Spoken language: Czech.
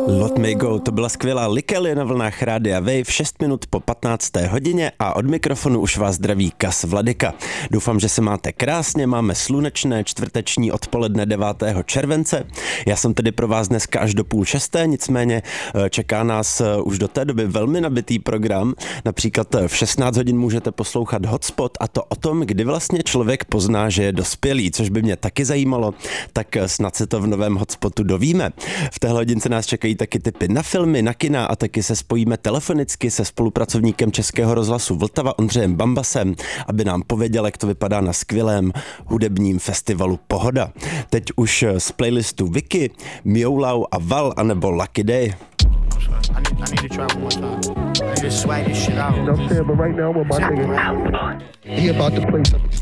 Let Me Go, to byla skvělá Likely na vlnách Rádia Wave, 6 minut po 15. hodině a od mikrofonu už vás zdraví Kas Vladyka. Doufám, že se máte krásně, máme slunečné čtvrteční odpoledne 9. července. Já jsem tedy pro vás dneska až do 5:30, nicméně čeká nás už do té doby velmi nabitý program. Například v 16 hodin můžete poslouchat Hotspot, a to o tom, kdy vlastně člověk pozná, že je dospělý, což by mě taky zajímalo, tak snad se to v novém Hotspotu dovíme. V téhle hodince nás čekají taky tipy na filmy, na kina a taky se spojíme telefonicky se spolupracovníkem Českého rozhlasu Vltava Ondřejem Bambasem, aby nám pověděl, jak to vypadá na skvělém hudebním festivalu Pohoda. Teď už z playlistu Vicky, Mjoulau a Val anebo Lucky Day. I need to try one more time. I need to swag this shit out. You know what I'm saying? But right now, with my nigga, he about to play something.